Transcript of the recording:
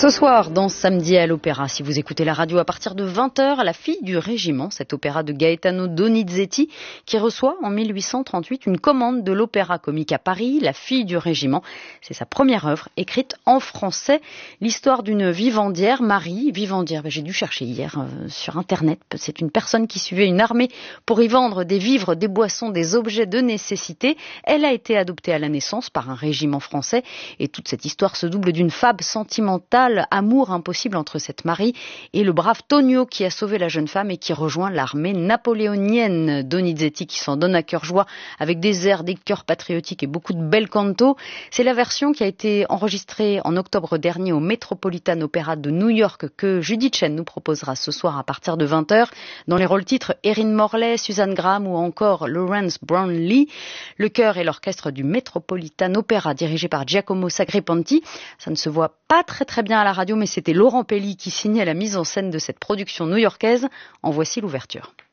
Ce soir, dans Samedi à l'Opéra, si vous écoutez la radio à partir de 20h, La fille du régiment, cet opéra de Gaetano Donizetti, qui reçoit en 1838 une commande de l'Opéra Comique à Paris, La fille du régiment. C'est sa première œuvre, écrite en français. L'histoire d'une vivandière, Marie, vivandière, j'ai dû chercher hier sur Internet. C'est une personne qui suivait une armée pour y vendre des vivres, des boissons, des objets de nécessité. Elle a été adoptée à la naissance par un régiment français et toute cette histoire se double d'une fable sentimentale, amour impossible entre cette Marie et le brave Tonio qui a sauvé la jeune femme et qui rejoint l'armée napoléonienne. Donizetti qui s'en donne à cœur joie avec des airs, des chœurs patriotiques et beaucoup de bel canto. C'est la version qui a été enregistrée en octobre dernier au Metropolitan Opera de New York que Judith Chen nous proposera ce soir à partir de 20h. Dans les rôles titres, Erin Morley, Suzanne Graham ou encore Lawrence Brownlee. Le chœur et l'orchestre du Metropolitan Opera dirigé par Giacomo Sacripanti. Ça ne se voit pas très bien à la radio, mais c'était Laurent Pelli qui signait la mise en scène de cette production new-yorkaise. En voici l'ouverture.